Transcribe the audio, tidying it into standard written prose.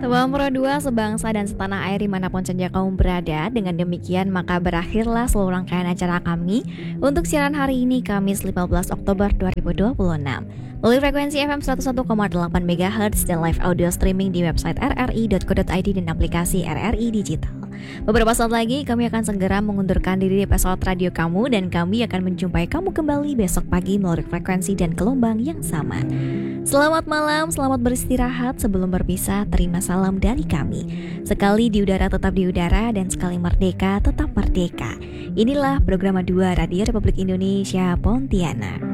Salam Pro 2 sebangsa dan setanah air dimanapun saja kamu berada. Dengan demikian maka berakhirlah seluruh rangkaian acara kami untuk siaran hari ini Kamis 15 Oktober 2026 melalui frekuensi FM 101,8 MHz dan live audio streaming di website rri.co.id dan aplikasi RRI Digital. Beberapa saat lagi kami akan segera mengundurkan diri di pesawat radio kamu dan kami akan menjumpai kamu kembali besok pagi melalui frekuensi dan gelombang yang sama. Selamat malam, selamat beristirahat. Sebelum berpisah, terima salam dari kami. Sekali di udara tetap di udara dan sekali merdeka tetap merdeka. Inilah program 2 Radio Republik Indonesia Pontianak.